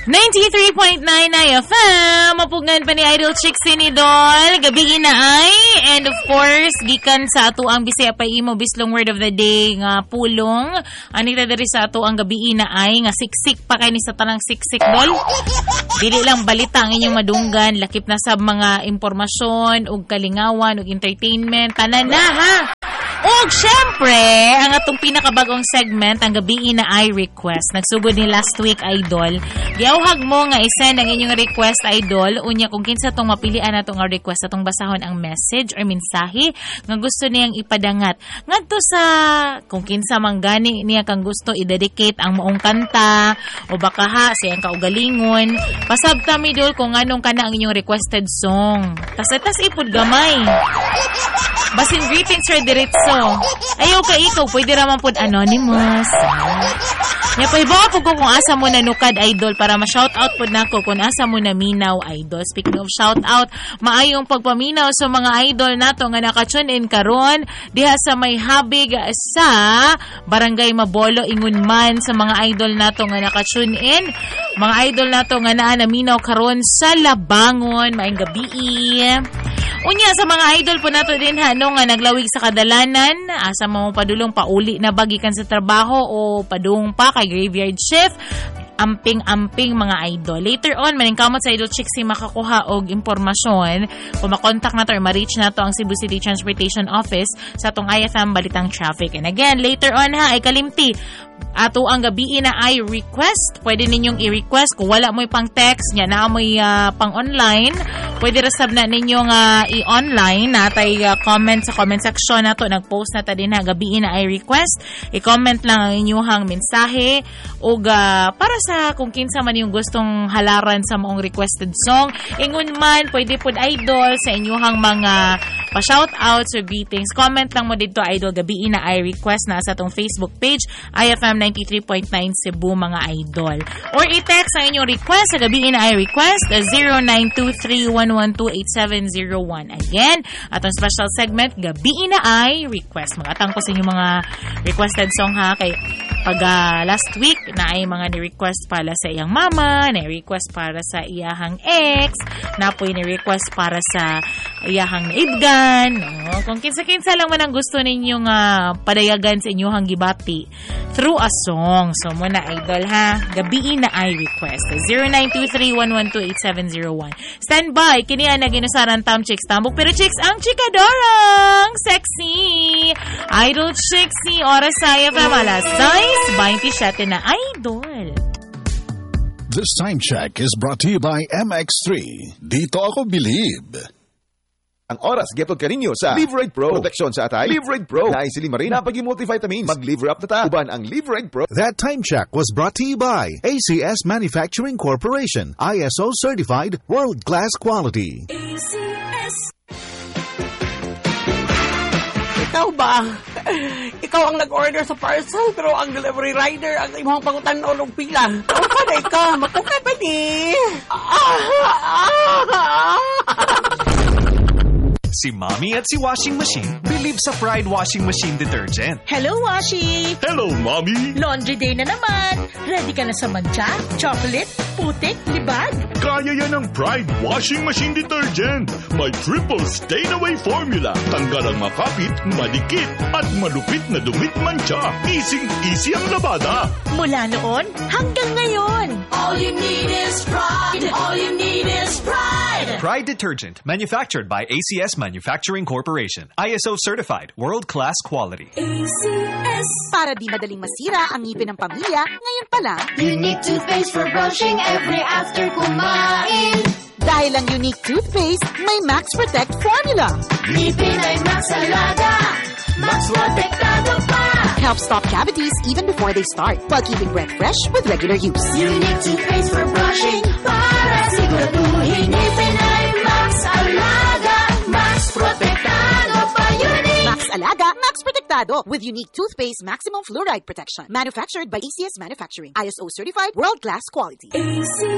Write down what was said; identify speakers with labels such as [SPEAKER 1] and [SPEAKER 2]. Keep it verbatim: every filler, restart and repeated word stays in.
[SPEAKER 1] ninety-three point nine I F M, mapugngan pa ni Idol Chicks ni Dol, gabi na ay, and of course, gikan sa ato ang Bisaya pa imo bislong word of the day nga pulong, anita diri sa ato ang gabi na ay, nga siksik pa kay ni sa tanang siksik Dol. Dili lang balita ang inyong madunggan, lakip na sa mga impormasyon, ug kalingawan, ug entertainment, tanan na ha! O, syempre, ang atong pinakabagong segment, ang gabi na ay request. Nagsugod ni last week, Idol. Giawhag mo nga isend ang inyong request, Idol. Unya, kung kinsa tong mapilian na itong request, atong basahon ang message or mensahe nga gusto niyang ipadangat. Ngadto sa, kung kinsa manggani niya kang gusto i-dedicate ang maong kanta, o baka ha, siyang kaugalingon. Pasabta mi, Dol, kung anong kana ang inyong requested song. Tas-tas ipod gamay. Basin greetings or diretso. Ayaw ka ikaw, pwede raman po anonymous. Nya pa iba po ko kung asa mo na nukad, Idol, para ma-shoutout po na ko kung asa mo na minaw, Idol. Speaking of shoutout, maayong pagpaminaw sa mga Idol nato nga naka-tune in karon diha sa may habig sa Barangay Mabolo, Ingon man, sa mga Idol nato nga naka-tune in. Mga Idol nato nga naa na minaw karon sa Labangon. Maayong gabi. Unya sa mga idol po nato din ha, no, nga naglawig sa kadalanan, asa mo padulong pauli na bagikan sa trabaho o padung pa kay graveyard shift, amping-amping mga idol. Later on, maningkamot sa Idol Chicks si makakuha og impormasyon, kung makontak na to or ma-reach na to ang Cebu City Transportation Office sa atong I F M Balitang Traffic. And again, later on ha, ay kalimti, ato ang gabi na ay request. Pwede ninyong i-request kung wala mo'y pang text, niya na mo'y uh, pang online. Pwede resab na ninyong uh, i-online natay uh, comment sa comment section na to. Nag-post na ta din ha, gabi na ay request. I-comment lang ang inyong mensahe o uh, para sa kung kinsa man yung gustong halaran sa mong requested song. Ingon man, pwede po Idol sa inyong mga pa-shoutouts or greetings. Comment lang mo dito, Idol, gabi na ay request na sa atong Facebook page, I F M ninety-three point nine Cebu, mga Idol. Or i-text ang inyong request sa gabi na ay request zero nine two three one one two eight seven zero one. Again, atong special segment, gabi na ay request. Mga ko sa inyong mga requested song ha, kay pag uh, last week na ay mga ni-request para sa iyang mama, ni-request para sa iyahang ex, na po ni-request para sa iyahang naibgan. No? Kung kinsa-kinsa lang man ang gusto ninyong uh, padayagan sa inyong gibati through a song. So muna, Idol ha, gabi na ay request. zero nine two three one one two eight seven zero one. Stand by, kiniya na ginusaran Tam Chicks Tambok, pero Chicks ang chikadorang sexy. Idol Chicks si oras sa I F M alas twenty-seven na Idol.
[SPEAKER 2] This time check is brought to you by M X three. Dito ako believe.
[SPEAKER 3] Ang oras, getod ka ninyo sa Live Right Pro. Proteksyon sa atay, Live Right Pro. Naisili marin, napagi multivitamins. Mag-liver up na ta. Uban ang Live Right Pro.
[SPEAKER 2] That time check was brought to you by A C S Manufacturing Corporation. I S O certified, world-class quality.
[SPEAKER 4] A C S. Ikaw ba? Ikaw ang nag-order sa parcel, pero ang delivery rider ang imong pangutan o ng pila. O pa na ikaw, matukad ba ni?
[SPEAKER 5] Si Mommy at si Washing Machine believe sa Pride Washing Machine Detergent.
[SPEAKER 6] Hello, Washi!
[SPEAKER 5] Hello, Mommy!
[SPEAKER 6] Laundry day na naman. Ready ka na sa mancha, chocolate, putik, libag?
[SPEAKER 5] Kaya yan ang Pride Washing Machine Detergent. May triple stain-away formula. Tanggal ang makapit, madikit, at malupit na dumit mancha. Easy-easy ang labada.
[SPEAKER 6] Mula noon hanggang ngayon.
[SPEAKER 4] All you need is pride. All you need is pride.
[SPEAKER 5] Pride Detergent, manufactured by A C S Manufacturing Corporation. I S O certified, world-class quality.
[SPEAKER 4] A C S.
[SPEAKER 7] Para di madaling masira ang ngipin ng pamilya, ngayon pa lang,
[SPEAKER 4] Unique toothpaste for brushing every after kumain.
[SPEAKER 7] dahil ang unique toothpaste, may Max Protect formula.
[SPEAKER 4] Ngipin ay Max Alaga. Max Protektado pa.
[SPEAKER 7] Helps stop cavities even before they start, while keeping breath fresh with regular use.
[SPEAKER 4] Unique toothpaste for brushing para siguraduhin ngipin ay Max Alaga. Max Protektado pa. Unique
[SPEAKER 7] Max Alaga, Max Protectado with unique toothpaste maximum fluoride protection. Manufactured by A C S Manufacturing. I S O certified, world-class quality.
[SPEAKER 4] A C